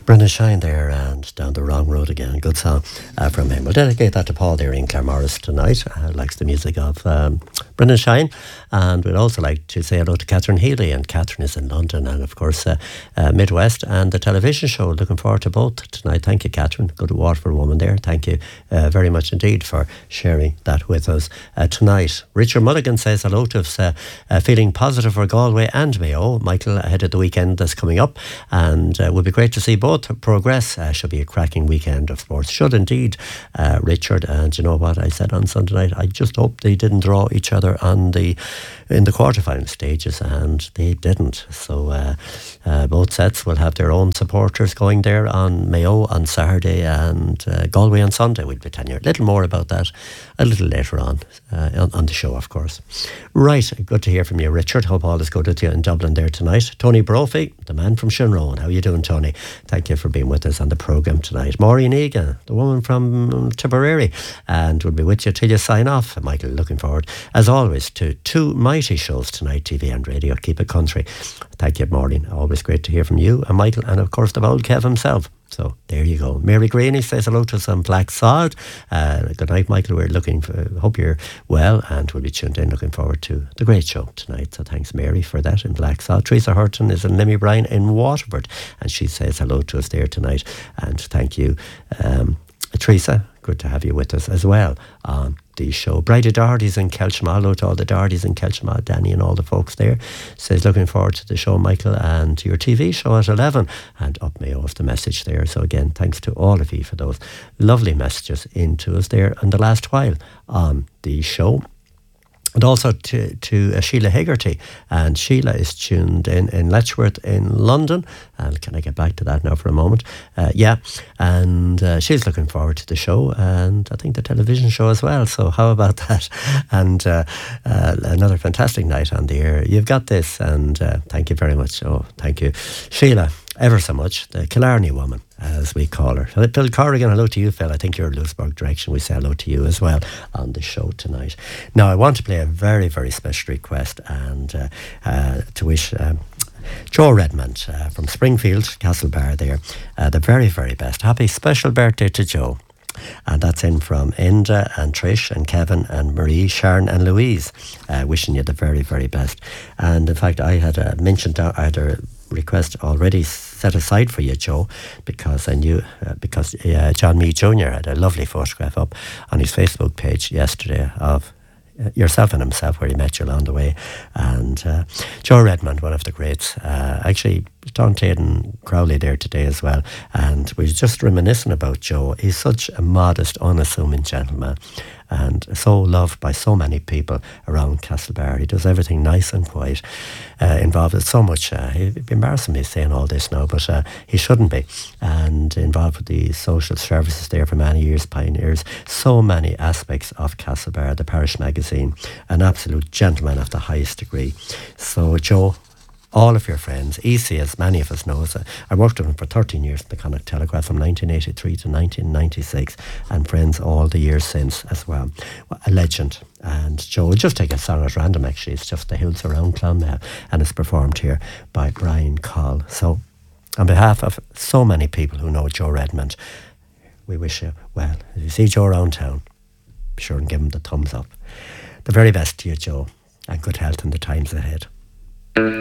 Brendan Shine there, and Down the Wrong Road Again. Good song from him. We'll dedicate that to Paul there in Claremorris tonight. Likes the music of Brendan Shine. And we'd also like to say hello to Catherine Healy. And Catherine is in London and, of course, Midwest and the television show. Looking forward to both tonight. Thank you, Catherine. Good Waterford woman there. Thank you very much indeed for sharing that with us tonight. Richard Mulligan says hello to us. Feeling positive for Galway and Mayo. Michael, ahead of the weekend that's coming up. And it would be great to see both progress. Should be a cracking weekend of sports. Should indeed, Richard. And you know what I said on Sunday night? I just hope they didn't draw each other in the quarterfinal stages, and they didn't. So both sets will have their own supporters going there on Mayo on Saturday and Galway on Sunday. We'll be telling you a little more about that a little later on the show, of course. Right, good to hear from you, Richard. Hope all is good with you in Dublin there tonight. Tony Brophy, the man from Shinrone. How are you doing, Tony? Thank you for being with us on the programme tonight. Maureen Egan, the woman from Tipperary, and we'll be with you till you sign off. Michael, looking forward, as always, to two mighty shows tonight, TV and radio. Keep it country. Thank you, Maureen. Always great to hear from you and Michael, and of course the old Kev himself. So there you go. Mary Greeny says hello to some Black Sod. Good night, Michael. Hope you're well, and we'll be tuned in. Looking forward to the great show tonight. So thanks, Mary, for that in Black Sod. Teresa Hurton is in Limmy Bryan in Waterford, and she says hello to us there tonight. And thank you, Teresa. Good to have you with us as well on the show. Bridie Doherty's in Kelchma. Hello to all the Dohertys in Kelchma, Danny and all the folks there. Says looking forward to the show, Michael, and to your TV show at 11. And up Mayo of the message there. So again, thanks to all of you for those lovely messages into us there in the last while on the show. And also to Sheila Hegarty. And Sheila is tuned in Letchworth in London. And can I get back to that now for a moment? And she's looking forward to the show, and I think the television show as well. So how about that? And another fantastic night on the air. You've got this, and thank you very much. Oh, thank you, Sheila, ever so much. The Killarney woman, as we call her. Phil Corrigan, hello to you, Phil. I think you're in Louisburg direction. We say hello to you as well on the show tonight. Now, I want to play a very, very special request, and to wish Joe Redmond from Springfield, Castlebar there, the very, very best. Happy special birthday to Joe. And that's in from Enda and Trish and Kevin and Marie, Sharon and Louise, wishing you the very, very best. And in fact, I had mentioned, I had a request already set aside for you, Joe, because I knew, John Mee Jr. had a lovely photograph up on his Facebook page yesterday of yourself and himself, where he met you along the way. And Joe Redmond, one of the greats, actually Don Taden Crowley there today as well, and we were just reminiscing about Joe. He's such a modest, unassuming gentleman, and so loved by so many people around Castlebar. He does everything nice and quiet, involved with so much, he'd be embarrassing me saying all this now, but he shouldn't be, and involved with the social services there for many years, pioneers so many aspects of Castlebar, the parish magazine, an absolute gentleman of the highest degree. So Joe, all of your friends, EC, as many of us know, I worked with him for 13 years at the Connacht Telegraph from 1983 to 1996, and friends all the years since as well. A legend. And Joe, we'll just take a song at random actually. It's just The Hills Around Clonmel, and it's performed here by Brian Call. So on behalf of so many people who know Joe Redmond, we wish you well. If you see Joe around town, be sure and give him the thumbs up. The very best to you, Joe, and good health in the times ahead.